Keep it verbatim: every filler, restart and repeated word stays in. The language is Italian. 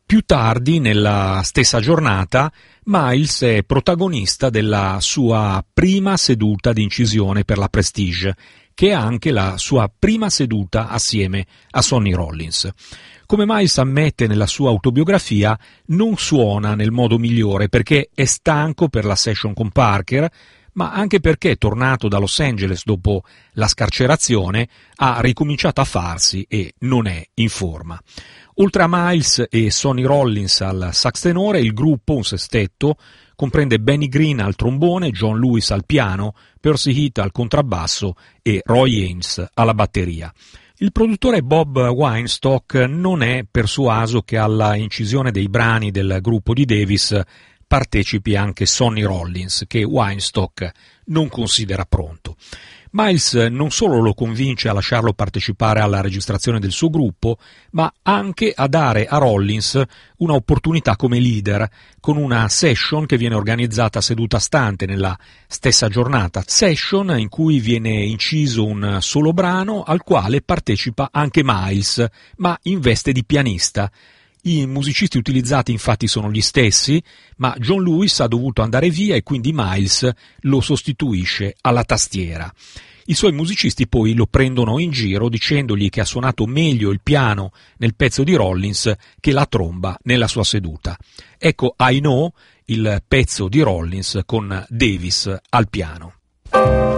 Più tardi, nella stessa giornata, Miles è protagonista della sua prima seduta di incisione per la Prestige, che è anche la sua prima seduta assieme a Sonny Rollins. Come Miles ammette nella sua autobiografia, non suona nel modo migliore perché è stanco per la session con Parker, ma anche perché, tornato da Los Angeles dopo la scarcerazione, ha ricominciato a farsi e non è in forma. Oltre a Miles e Sonny Rollins al sax tenore, il gruppo, un sestetto, comprende Benny Green al trombone, John Lewis al piano, Percy Heath al contrabbasso e Roy Haynes alla batteria. Il produttore Bob Weinstock non è persuaso che alla incisione dei brani del gruppo di Davis partecipi anche Sonny Rollins, che Weinstock non considera pronto. Miles non solo lo convince a lasciarlo partecipare alla registrazione del suo gruppo, ma anche a dare a Rollins un'opportunità come leader, con una session che viene organizzata a seduta stante nella stessa giornata, session in cui viene inciso un solo brano al quale partecipa anche Miles, ma in veste di pianista. I musicisti utilizzati infatti sono gli stessi, ma John Lewis ha dovuto andare via e quindi Miles lo sostituisce alla tastiera. I suoi musicisti poi lo prendono in giro dicendogli che ha suonato meglio il piano nel pezzo di Rollins che la tromba nella sua seduta. Ecco I Know, il pezzo di Rollins con Davis al piano.